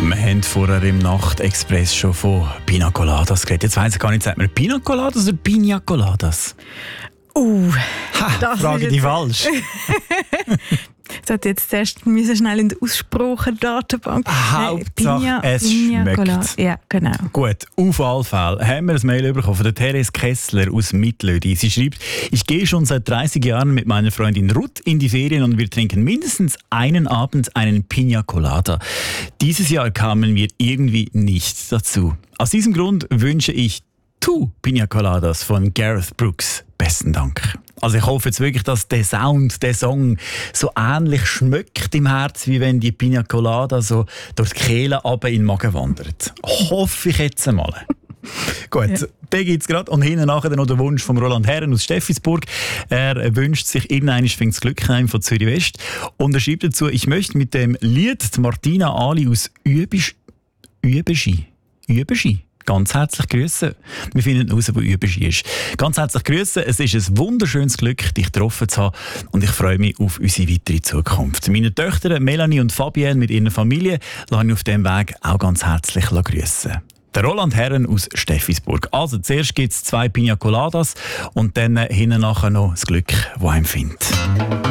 Wir haben vorher im Nachtexpress schon von Pina Coladas geredet. Jetzt weiss ich gar nicht, sagt man Pina Coladas oder Pina Coladas? Das Frage die falsch. Ich sollte jetzt zuerst schnell in der Aussprachedatenbank. Hauptsache, es schmeckt. Ja, genau. Gut, auf alle Fälle haben wir ein Mail bekommen von der Therese Kessler aus Mittlödi. Sie schreibt, ich gehe schon seit 30 Jahren mit meiner Freundin Ruth in die Ferien und wir trinken mindestens einen Abend einen Pina Colada. Dieses Jahr kamen wir irgendwie nicht dazu. Aus diesem Grund wünsche ich Two Pina Coladas von Gareth Brooks. Besten Dank. Also ich hoffe jetzt wirklich, dass der Sound, der Song so ähnlich schmeckt im Herz, wie wenn die Pina Colada so durch die Kehle runter in den Magen wandert. Hoffe ich jetzt einmal. Gut, ja. Den gibt es gerade. Und hinten nachher noch der Wunsch von Roland Herren aus Steffisburg. Er wünscht sich irgendwann fängt das Glück heim von Zürich West. Und er schreibt dazu, ich möchte mit dem Lied Martina Ali aus Übeschi. Ganz herzlich grüßen. Wir finden heraus, wo Übeschi ist. Ganz herzlich grüßen. Es ist ein wunderschönes Glück, dich getroffen zu haben. Und ich freue mich auf unsere weitere Zukunft. Meine Töchter Melanie und Fabienne mit ihrer Familie lasse ich auf diesem Weg auch ganz herzlich grüßen. Der Roland Herren aus Steffisburg. Also zuerst gibt es 2 Pina Coladas und dann hinten nachher noch das Glück, das einem findet.